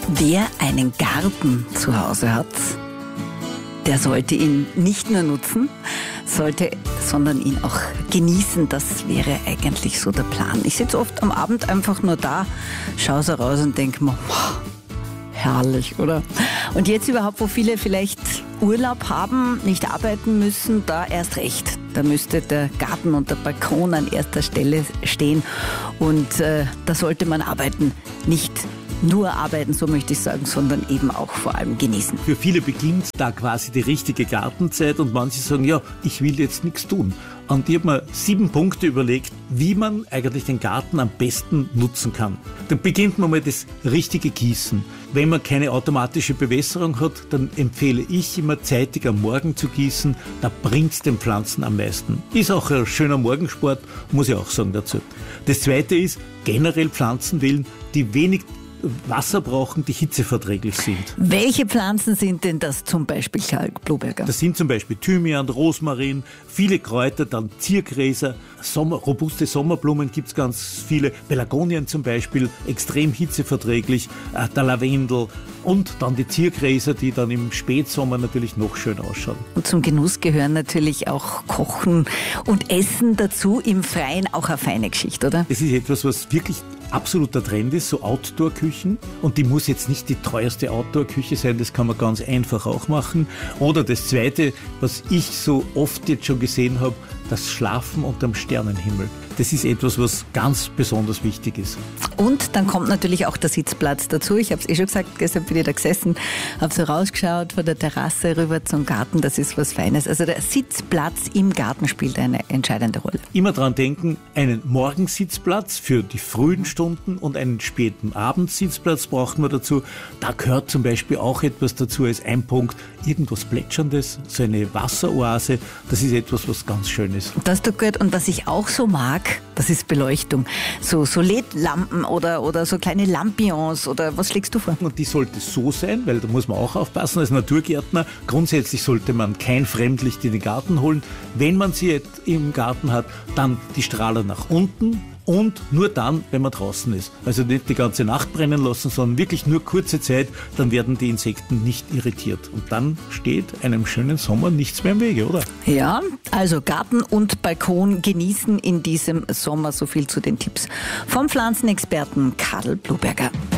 Wer einen Garten zu Hause hat, der sollte ihn nicht nur nutzen, sondern ihn auch genießen. Das wäre eigentlich so der Plan. Ich sitze oft am Abend einfach nur da, schaue so raus und denke mir, herrlich, oder? Und jetzt überhaupt, wo viele vielleicht Urlaub haben, nicht arbeiten müssen, da erst recht. Da müsste der Garten und der Balkon an erster Stelle stehen. Und da sollte man arbeiten, nicht nur arbeiten, so möchte ich sagen, sondern eben auch vor allem genießen. Für viele beginnt da quasi die richtige Gartenzeit und manche sagen, ja, ich will jetzt nichts tun. Und ich habe mir 7 Punkte überlegt, wie man eigentlich den Garten am besten nutzen kann. Dann beginnt man mal das richtige Gießen. Wenn man keine automatische Bewässerung hat, dann empfehle ich immer zeitig am Morgen zu gießen. Da bringt es den Pflanzen am meisten. Ist auch ein schöner Morgensport, muss ich auch sagen dazu. Das Zweite ist, generell Pflanzen wählen, die wenig Wasser brauchen, die hitzeverträglich sind. Welche Pflanzen sind denn das zum Beispiel, Karl Bluberger? Das sind zum Beispiel Thymian, Rosmarin, viele Kräuter, dann Ziergräser, robuste Sommerblumen gibt es ganz viele, Pelargonien zum Beispiel, extrem hitzeverträglich, der Lavendel und dann die Ziergräser, die dann im Spätsommer natürlich noch schön ausschauen. Und zum Genuss gehören natürlich auch Kochen und Essen dazu, im Freien auch eine feine Geschichte, oder? Das ist etwas, was wirklich absoluter Trend ist, so Outdoor-Küchen. Und die muss jetzt nicht die teuerste Outdoor-Küche sein, das kann man ganz einfach auch machen. Oder das Zweite, was ich so oft jetzt schon gesehen habe, das Schlafen unterm Sternenhimmel. Das ist etwas, was ganz besonders wichtig ist. Und dann kommt natürlich auch der Sitzplatz dazu. Ich habe es schon gesagt, gestern bin ich da gesessen, habe so rausgeschaut von der Terrasse rüber zum Garten. Das ist was Feines. Also der Sitzplatz im Garten spielt eine entscheidende Rolle. Immer dran denken, einen Morgensitzplatz für die frühen Stunden und einen späten Abendsitzplatz braucht man dazu. Da gehört zum Beispiel auch etwas dazu als ein Punkt, irgendwas Plätscherndes, so eine Wasseroase. Das ist etwas, was ganz schön ist. Das tut gut. Und was ich auch so mag, das ist Beleuchtung. So LED-Lampen oder so kleine Lampions oder was schlägst du vor? Und die sollte so sein, weil da muss man auch aufpassen als Naturgärtner. Grundsätzlich sollte man kein Fremdlicht in den Garten holen. Wenn man sie im Garten hat, dann die Strahler nach unten. Und nur dann, wenn man draußen ist. Also nicht die ganze Nacht brennen lassen, sondern wirklich nur kurze Zeit, dann werden die Insekten nicht irritiert. Und dann steht einem schönen Sommer nichts mehr im Wege, oder? Ja, also Garten und Balkon genießen in diesem Sommer. So viel zu den Tipps vom Pflanzenexperten Karl Bluberger.